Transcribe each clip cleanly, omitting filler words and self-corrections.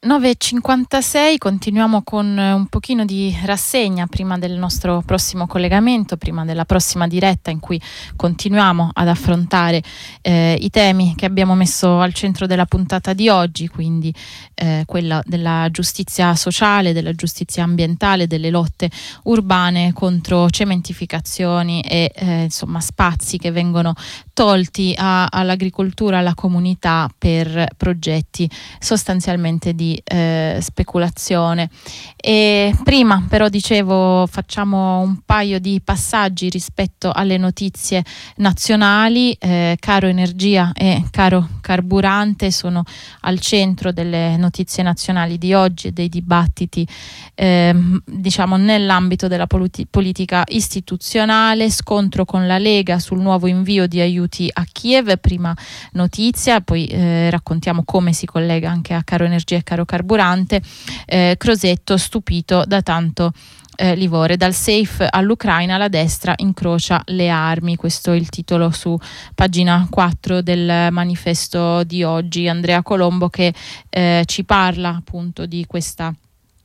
9.56, continuiamo con un pochino di rassegna prima del nostro prossimo collegamento, prima della prossima diretta in cui continuiamo ad affrontare i temi che abbiamo messo al centro della puntata di oggi, quindi quella della giustizia sociale, della giustizia ambientale, delle lotte urbane contro cementificazioni e insomma spazi che vengono tolti all'agricoltura, alla comunità per progetti sostanzialmente di speculazione. E prima però dicevo facciamo un paio di passaggi rispetto alle notizie nazionali. Caro energia e caro carburante sono al centro delle notizie nazionali di oggi e dei dibattiti diciamo nell'ambito della politica istituzionale. Scontro con la Lega sul nuovo invio di aiuti a Kiev, prima notizia, poi raccontiamo come si collega anche a caro energia e caro carburante. Crosetto stupito da tanto livore, dal safe all'Ucraina la destra incrocia le armi, questo è il titolo su pagina 4 del manifesto di oggi. Andrea Colombo che ci parla appunto di questa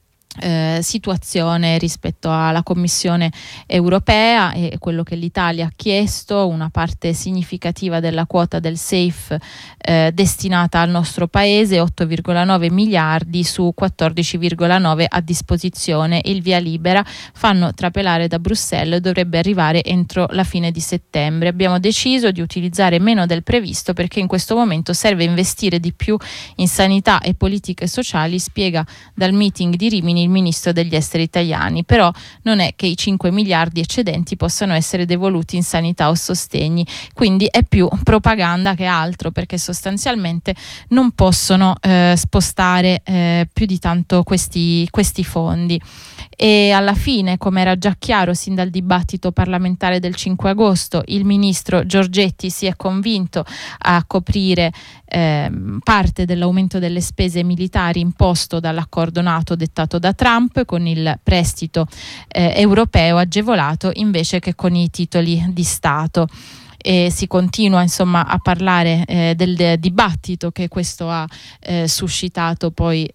situazione rispetto alla Commissione europea e quello che l'Italia ha chiesto, una parte significativa della quota del SAFE destinata al nostro paese, 8,9 miliardi su 14,9 a disposizione. Il via libera fanno trapelare da Bruxelles, dovrebbe arrivare entro la fine di settembre. Abbiamo deciso di utilizzare meno del previsto perché in questo momento serve investire di più in sanità e politiche sociali, spiega dal meeting di Rimini il ministro degli esteri italiani. Però non è che i 5 miliardi eccedenti possano essere devoluti in sanità o sostegni, quindi è più propaganda che altro, perché sostanzialmente non possono spostare più di tanto questi fondi. E alla fine, come era già chiaro sin dal dibattito parlamentare del 5 agosto, il ministro Giorgetti si è convinto a coprire parte dell'aumento delle spese militari imposto dall'accordo NATO dettato da Trump con il prestito europeo agevolato invece che con i titoli di Stato. E si continua insomma a parlare del dibattito che questo ha suscitato poi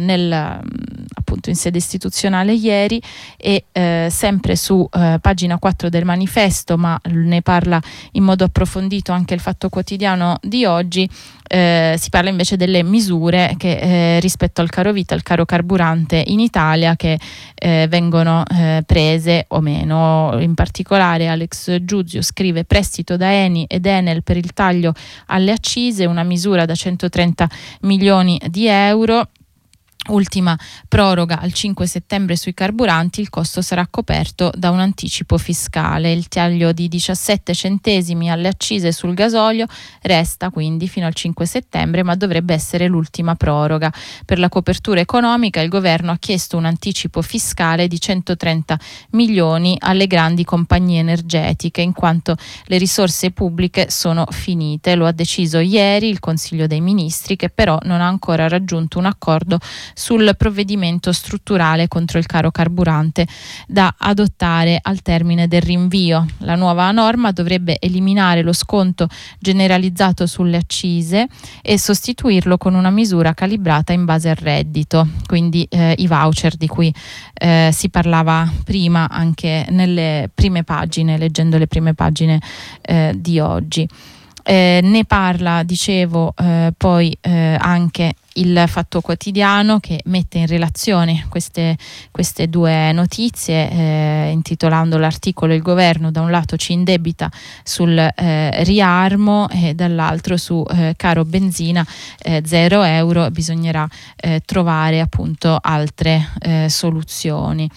appunto in sede istituzionale ieri, e sempre su pagina 4 del manifesto, ma ne parla in modo approfondito anche il Fatto Quotidiano di oggi. Si parla invece delle misure che rispetto al caro vita, al caro carburante in Italia, che vengono prese o meno. In particolare Alex Giuzio scrive: prestito da Eni ed Enel per il taglio alle accise, una misura da 130 milioni di euro. Ultima proroga al 5 settembre sui carburanti, il costo sarà coperto da un anticipo fiscale. Il taglio di 17 centesimi alle accise sul gasolio resta quindi fino al 5 settembre, ma dovrebbe essere l'ultima proroga. Per la copertura economica il governo ha chiesto un anticipo fiscale di 130 milioni alle grandi compagnie energetiche, in quanto le risorse pubbliche sono finite. Lo ha deciso ieri il Consiglio dei Ministri, che però non ha ancora raggiunto un accordo sul provvedimento strutturale contro il caro carburante da adottare al termine del rinvio. La nuova norma dovrebbe eliminare lo sconto generalizzato sulle accise e sostituirlo con una misura calibrata in base al reddito, quindi i voucher di cui si parlava prima anche nelle prime pagine, leggendo le prime pagine di oggi. Ne parla, dicevo, poi anche il Fatto Quotidiano, che mette in relazione queste due notizie, intitolando l'articolo: il governo da un lato ci indebita sul riarmo e dall'altro su caro benzina 0 euro, bisognerà trovare appunto altre soluzioni.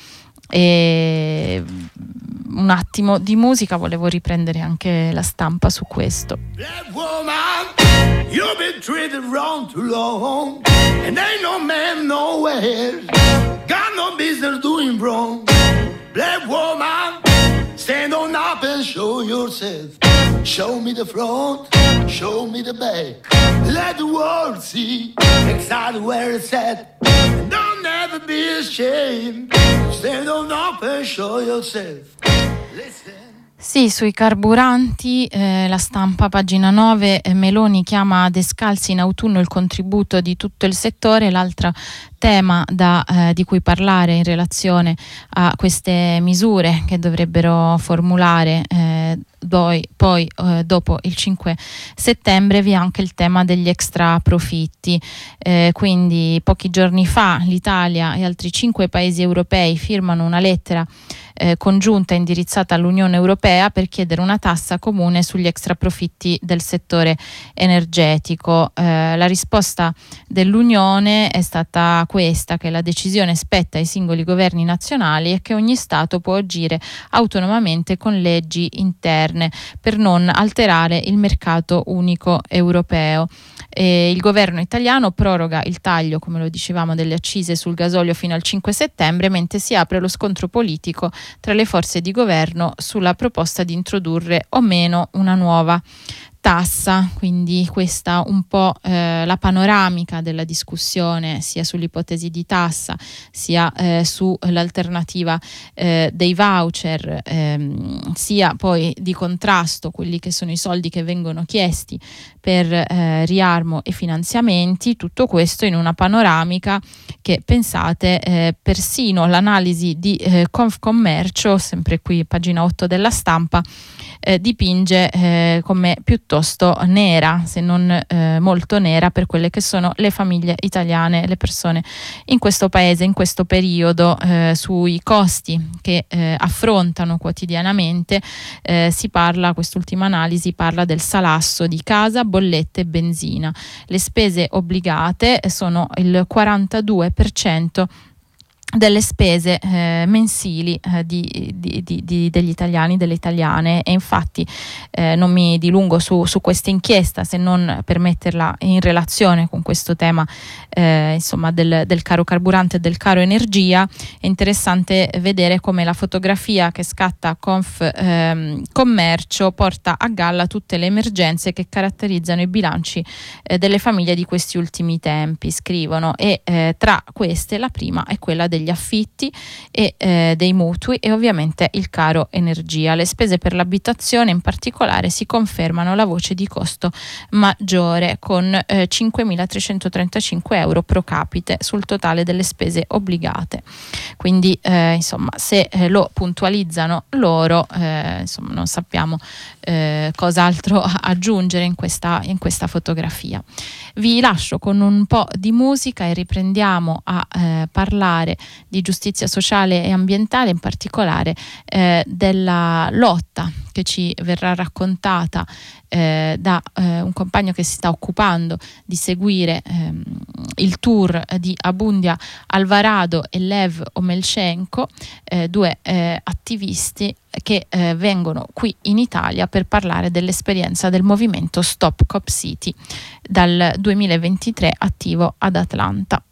E un attimo di musica, volevo riprendere anche La Stampa su questo. Black woman, you've been treated wrong too long, and ain't no man nowhere got no business doing wrong. Black woman, stand on up and show yourself. Show me the front, show me the back. Let the world see exactly where it's at. And don't ever be ashamed. Stand on up and show yourself. Listen. Sì, sui carburanti, la Stampa, pagina 9, Meloni chiama Descalzi in autunno il contributo di tutto il settore. L'altro tema di cui parlare in relazione a queste misure che dovrebbero formulare dopo il 5 settembre vi è anche il tema degli extra profitti. Quindi pochi giorni fa l'Italia e altri 5 paesi europei firmano una lettera congiunta indirizzata all'Unione Europea per chiedere una tassa comune sugli extraprofitti del settore energetico. La risposta dell'Unione è stata questa, che la decisione spetta ai singoli governi nazionali e che ogni Stato può agire autonomamente con leggi interne per non alterare il mercato unico europeo. Il governo italiano proroga il taglio, come lo dicevamo, delle accise sul gasolio fino al 5 settembre, mentre si apre lo scontro politico tra le forze di governo sulla proposta di introdurre o meno una nuova tassa. Quindi questa un po' la panoramica della discussione sia sull'ipotesi di tassa sia sull'alternativa dei voucher, sia poi di contrasto quelli che sono i soldi che vengono chiesti per riarmo e finanziamenti. Tutto questo in una panoramica che, pensate, persino l'analisi di Confcommercio, sempre qui pagina 8 della Stampa, dipinge come piuttosto nera, se non molto nera, per quelle che sono le famiglie italiane, le persone in questo paese, in questo periodo. Sui costi che affrontano quotidianamente si parla, quest'ultima analisi parla del salasso di casa, bollette e benzina. Le spese obbligate sono il 42% delle spese mensili degli italiani, delle italiane, e infatti non mi dilungo su questa inchiesta se non per metterla in relazione con questo tema insomma del caro carburante e del caro energia. È interessante vedere come la fotografia che scatta Confcommercio porta a galla tutte le emergenze che caratterizzano i bilanci delle famiglie di questi ultimi tempi, scrivono, e tra queste la prima è quella degli affitti e dei mutui e ovviamente il caro energia. Le spese per l'abitazione in particolare si confermano la voce di costo maggiore, con 5.335 euro pro capite sul totale delle spese obbligate. Quindi insomma, se lo puntualizzano loro, insomma non sappiamo cos'altro aggiungere in questa fotografia. Vi lascio con un po' di musica e riprendiamo a parlare di giustizia sociale e ambientale, in particolare della lotta che ci verrà raccontata da un compagno che si sta occupando di seguire il tour di Abundia Alvarado e Lev Omelchenko, due attivisti che vengono qui in Italia per parlare dell'esperienza del movimento Stop Cop City, dal 2023 attivo ad Atlanta.